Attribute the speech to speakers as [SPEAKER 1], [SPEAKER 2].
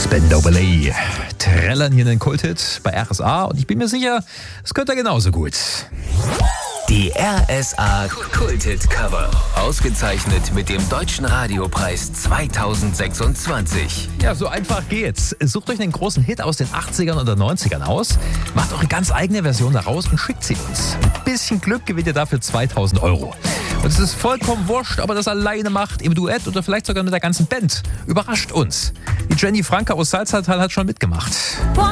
[SPEAKER 1] Spandau Ballet trällern hier einen Kulthit bei RSA und ich bin mir sicher, es könnte er genauso gut.
[SPEAKER 2] Die RSA Kulthit-Cover. Ausgezeichnet mit dem Deutschen Radiopreis 2026.
[SPEAKER 1] Ja, so einfach geht's. Sucht euch einen großen Hit aus den 80ern oder 90ern aus, macht eure ganz eigene Version daraus und schickt sie uns. Ein bisschen Glück gewinnt ihr dafür 2.000 €. Und es ist vollkommen wurscht, ob ihr das alleine macht, im Duett oder vielleicht sogar mit der ganzen Band. Überrascht uns. Die Jenny Franke aus Salzertal hat schon mitgemacht.